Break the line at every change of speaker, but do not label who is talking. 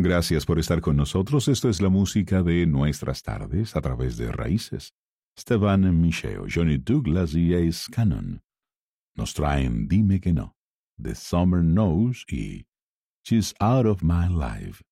Gracias por estar con nosotros. Esto es la música de nuestras tardes a través de Raíces. Esteban Micheo, Johnny Douglas y Ace Cannon nos traen Dime que no, The Summer Knows y She's Out of My Life.